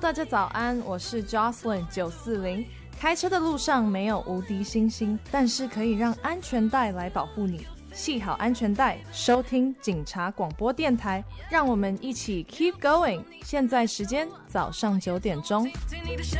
大家早安，我是 Jocelyn 940。开车的路上没有无敌星星，但是可以让安全带来保护你。系好安全带，收听警察广播电台，让我们一起 keep going。现在时间早上9点钟。